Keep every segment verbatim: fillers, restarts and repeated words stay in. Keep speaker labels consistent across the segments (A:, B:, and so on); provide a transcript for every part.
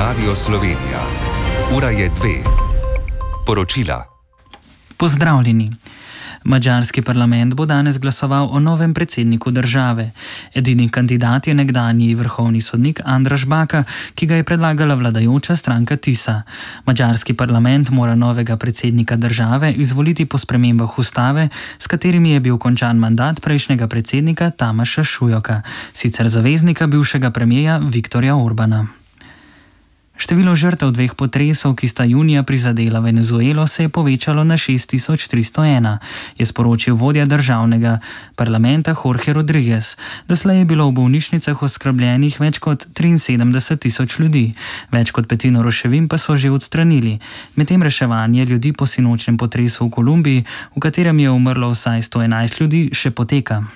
A: Radio Slovenija. Ura je dve. Poročila.
B: Pozdravljeni. Madžarski parlament bo danes glasoval o novem predsedniku države. Edini kandidat je nekdanji vrhovni sodnik Andraž Baka, ki ga je predlagala vladajoča stranka Tisa. Madžarski parlament mora novega predsednika države izvoliti po spremembah ustave, s katerimi je bil končan mandat prejšnjega predsednika Tamaša Šujoka, sicer zaveznika bivšega premierja Viktorja Orbana. Število žrtev dveh potresov, ki sta junija prizadela Venezuelo, se je povečalo na šest tisoč tristo ena, je sporočil vodja državnega parlamenta Jorge Rodriguez. Doslej je bilo v bolnišnicah oskrbljenih več kot triinsedemdeset tisoč ljudi, več kot petino ruševin pa so že odstranili. Medtem reševanje ljudi po sinočnjem potresu v Kolumbiji, v katerem je umrlo vsaj sto enajst ljudi, še poteka.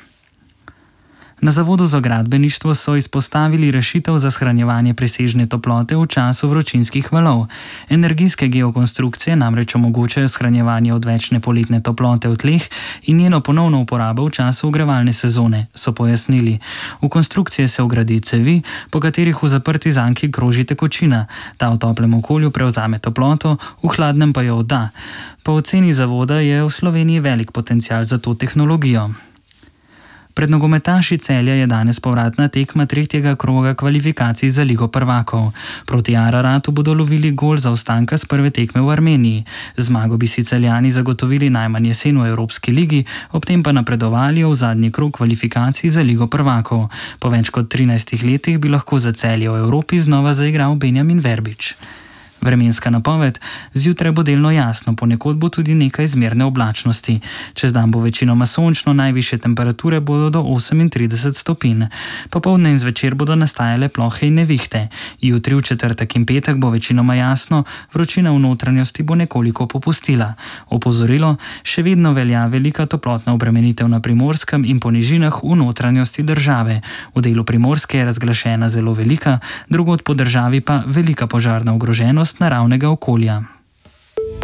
B: Na Zavodu za gradbeništvo so izpostavili rešitev za shranjevanje presežne toplote v času vročinskih valov. Energijske geokonstrukcije namreč omogočajo shranjevanje odvečne poletne toplote v tleh in njeno ponovno uporabo v času ogrevalne sezone, so pojasnili. V konstrukcije se vgradi cevi, po katerih v zaprti zanki kroži tekočina. Ta v toplem okolju prevzame toploto, v hladnem pa jo odda. Po oceni zavoda je v Sloveniji velik potencial za to tehnologijo. Pred nogometaši Celja je danes povratna tekma tretjega kroga kvalifikacij za Ligo prvakov. Proti Araratu bodo lovili gol zaostanka s prve tekme v Armeniji. Zmago bi si Celjani zagotovili najmanj jesen v Evropski ligi, ob tem pa napredovali v zadnji krog kvalifikacij za Ligo prvakov. Po več kot trinajstih letih bi lahko za Celje v Evropi znova zaigral Benjamin Verbič. Vremenska napoved: zjutraj bo delno jasno, ponekod bo tudi nekaj zmerne oblačnosti. Čez dan bo večinoma sončno, najvišje temperature bodo do osemintrideset stopinj. Popoldne in zvečer bodo nastajale plohe in nevihte. Jutri, v četrtek in petek bo večinoma jasno, vročina v notranjosti bo nekoliko popustila. Opozorilo: še vedno velja velika toplotna obremenitev na Primorskem in po nižinah v notranjosti države. V delu Primorske je razglašena zelo velika, drugod po državi pa velika požarna ogroženost naravnega okolja.